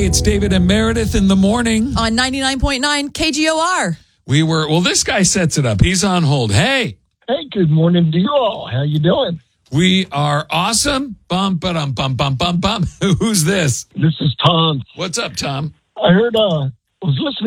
it's David and Meredith in the morning. On 99.9 KGOR. This guy sets it up. He's on hold. Hey, good morning to you all. How you doing? we are awesome. Bum, ba-dum, bum, bum, bum, bum. Who's this? This is Tom. What's up, Tom? I heard, was listening